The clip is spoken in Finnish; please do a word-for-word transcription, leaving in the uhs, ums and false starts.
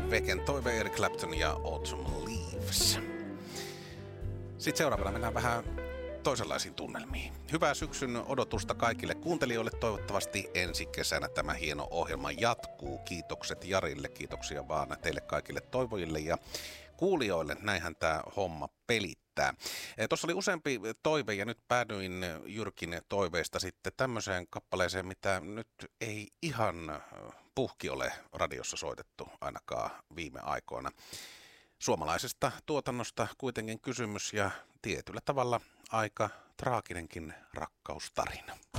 Weekend toive Eric Clapton ja Autumn Leaves. Sitten seuraavana mennään vähän toisenlaisiin tunnelmiin. Hyvää syksyn odotusta kaikille kuuntelijoille. Toivottavasti ensi kesänä tämä hieno ohjelma jatkuu. Kiitokset Jarille, kiitoksia vaan teille kaikille toivojille ja kuulijoille. Näinhän tämä homma pelittää. Tuossa oli useampi toive ja nyt päädyin Jyrkin toiveista sitten tämmöiseen kappaleeseen, mitä nyt ei ihan puhki ole radiossa soitettu ainakaan viime aikoina. Suomalaisesta tuotannosta kuitenkin kysymys ja tietyllä tavalla aika traaginenkin rakkaustarina.